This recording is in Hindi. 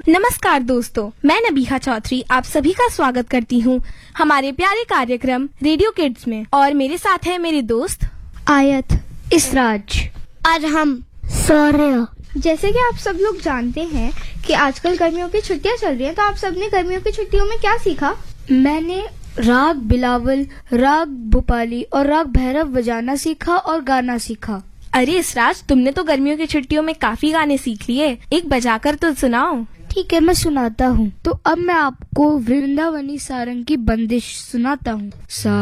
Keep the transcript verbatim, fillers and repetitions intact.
नमस्कार दोस्तों, मैं नबीहा चौधरी आप सभी का स्वागत करती हूँ हमारे प्यारे कार्यक्रम रेडियो किड्स में। और मेरे साथ है मेरे दोस्त आयत, इसराज और हम सौर्य। जैसे कि आप सब लोग जानते हैं कि आजकल गर्मियों की छुट्टियां चल रही हैं, तो आप सबने गर्मियों की छुट्टियों में क्या सीखा? मैंने राग बिलावल, राग भोपाली और राग भैरव बजाना सीखा और गाना सीखा। अरे इसराज, तुमने तो गर्मियों की छुट्टियों में काफी गाने सीख लिए, एक बजाकर तो सुनाओ। ठीक है, मैं सुनाता हूँ। तो अब मैं आपको वृंदावनी सारंग की बंदिश सुनाता हूँ। सा